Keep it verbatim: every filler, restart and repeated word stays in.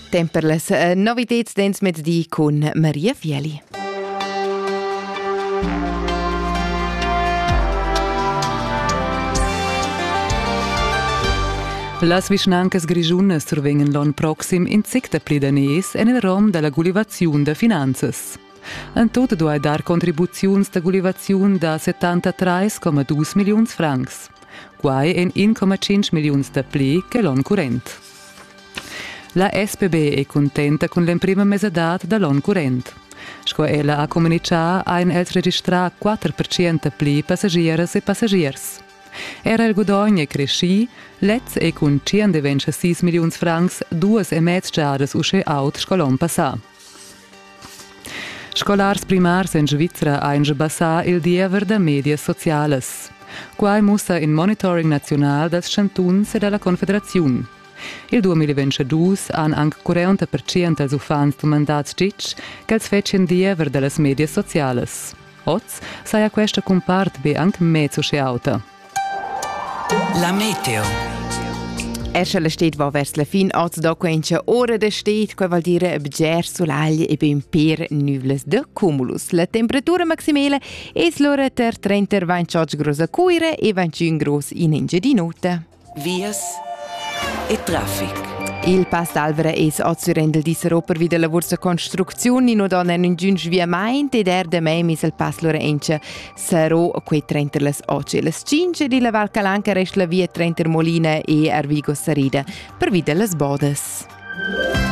Temper les uh, novitets dents med di con Maria Fieli. Las vischnancas grigiunas survengan l'on proxim in secta plidanès en il rom della gulivaziun de finanzas. En tot duai dar contribuziuns de gulivaziun da settantatré komma due milions francs, quai en uno komma cinque milions de pli che l'on current. La S P B è contenta con l'emprima mesadat da l'on current. Sco ella ha comunicia ein els registrar quattro per cento pli passagieres e passagiers. Era il guadagno cresci, let's e con centoventisei milions francs, duas e mezz giadas usce aut scolon passà. Scolars primars in Svizzera ein bassà il diever da medias sociales. Quai mussa in monitoring nazional das chantuns e della Confederaziun. Il duemilaventidue han anche quaranta per cento als ufans domandats ditg che els fecien diever dallas medias sociales. Oz saia questa compart be anche mezzo sche auta. La meteo. Erscha la stet va vers la fin, oz do quencha ora da stet, quai val dire bger solaglia e ben per nuvles de cumulus. La temperatura maximale es l'ora ter trenta ventotto grosa cuire e ventuno gros in engia di nota. Vias e traffic. Il Pass d'Alvera es ozzurendel di Seroper vid la vorsa construzioni no don en giunge via maint ed er de mem is il Pass Lorenza Sero quei trenta las oce las cinque di la Val Calanca rest la via trenta Molina e Arvigo Sarida per vid las bodas.